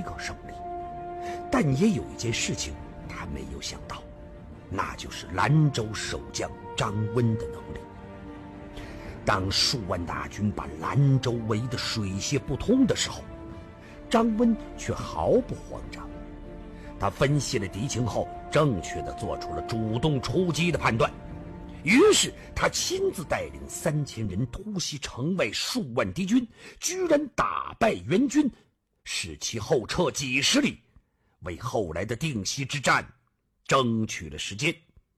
个胜利。但也有一件事情他没有想到，那就是兰州守将张温的能力。当数万大军把兰州围得水泄不通的时候，张温却毫不慌张。他分析了敌情后，正确地做出了主动出击的判断。于是他亲自带领3000人突袭城外数万敌军，居然打败援军，使其后撤几十里，为后来的定西之战争取了时间。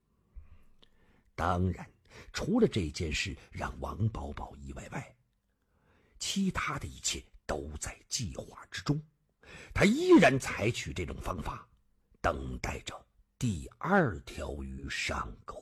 当然，除了这件事让王保保意外外，其他的一切都在计划之中。他依然采取这种方法，等待着第2条鱼上钩。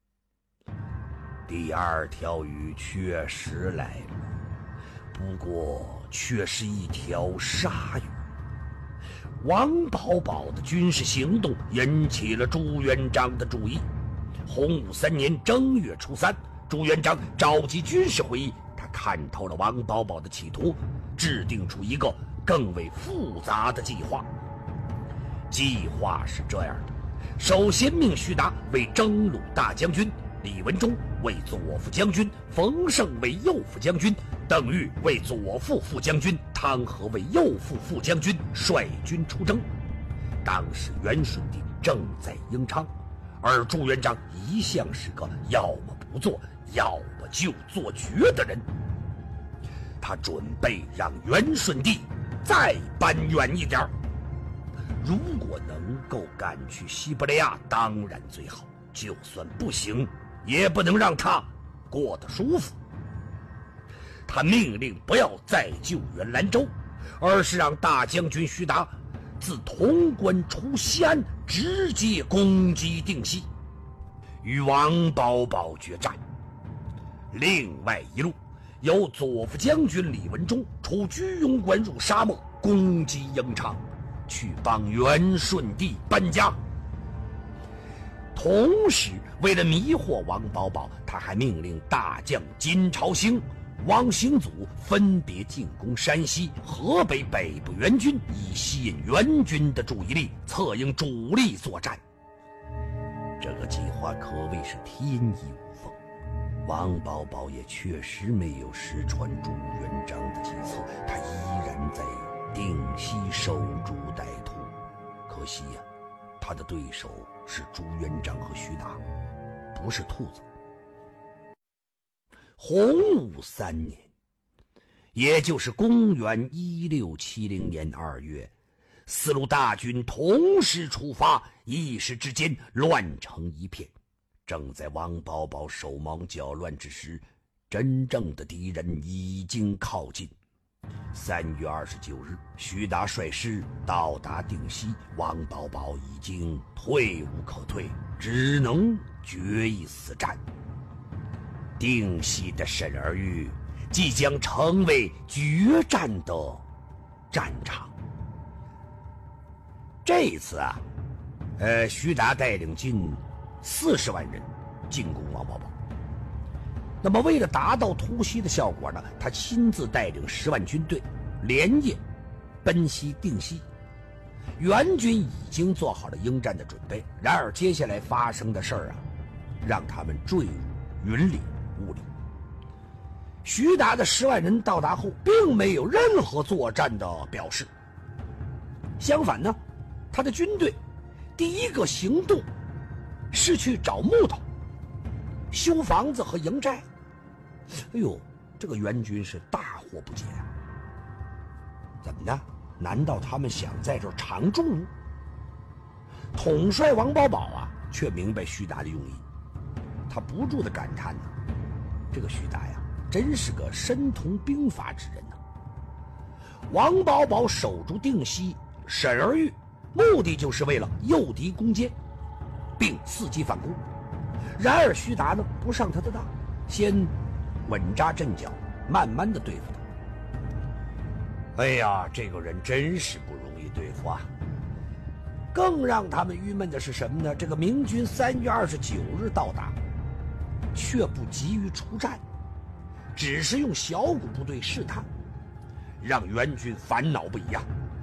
第2条鱼确实来了，不过却是一条鲨鱼。王保保的军事行动引起了朱元璋的注意。洪武3年正月初3，朱元璋召集军事会议，他看透了王保保的企图，制定出一个更为复杂的计划。计划是这样的：首先命徐达为征虏大将军，李文忠为左副将军，冯胜为右副将军，邓愈为左副副将军，汤和为右副副将军，率军出征。当时元顺帝正在英昌，而朱元璋一向是个要么不做，要么就做绝的人。他准备让元顺帝再搬远一点，如果能够赶去西伯利亚，当然最好；就算不行，也不能让他过得舒服。他命令不要再救援兰州，而是让大将军徐达自潼关出西安，直接攻击定西，与王保保决战。另外一路，由左副将军李文忠出居庸关入沙漠，攻击英昌，去帮元顺帝搬家。同时，为了迷惑王保保，他还命令大将金朝兴、王兴祖分别进攻山西、河北北部援军，以吸引援军的注意力，策应主力作战。这个计划可谓是天衣无缝，王保保也确实没有失传朱元璋的计策，他依然在定西守株待兔。可惜呀，他的对手是朱元璋和徐达，不是兔子。洪武3年，也就是公元1670年2月，4路大军同时出发，一时之间乱成一片。正在王保保手忙脚乱之时，真正的敌人已经靠近。3月29日，徐达率师到达定西，王保保已经退无可退，只能决一死战。定西的沈儿峪即将成为决战的战场。这一次啊，徐达带领近40万人进攻王保保。那么为了达到突袭的效果呢，他亲自带领10万军队连夜奔袭定西。援军已经做好了应战的准备，然而接下来发生的事儿啊，让他们坠入云里雾里。徐达的10万人到达后，并没有任何作战的表示，相反呢，他的军队第一个行动是去找木头、修房子和营寨。哎呦，这个援军是大惑不解啊！怎么的？难道他们想在这儿常住？统帅王保保啊，却明白徐达的用意，他不住地感叹呢：这个徐达呀，真是个深通兵法之人呐！王保保守住定西、沈儿峪，目的就是为了诱敌攻坚，并伺机反攻。然而徐达呢，不上他的当，先稳扎阵脚，慢慢的对付他。哎呀，这个人真是不容易对付啊！更让他们郁闷的是什么呢？这个明军3月29日到达，却不急于出战，只是用小股部队试探，让援军烦恼不已啊！